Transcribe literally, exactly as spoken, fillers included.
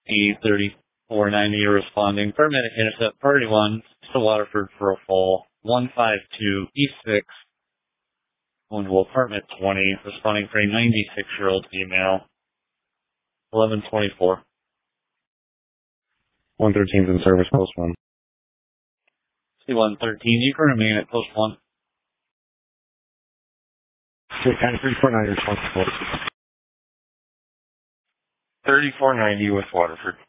E thirty-four ninety, you're responding. Permit intercept party one to Waterford for a fall. one five two E six. Woundable apartment twenty, responding for a ninety-six-year-old female. eleven twenty-four. one thirteen's in service, post one. C one thirteen, you can remain at post one. thirty-four ninety responsible. thirty-four ninety with Waterford.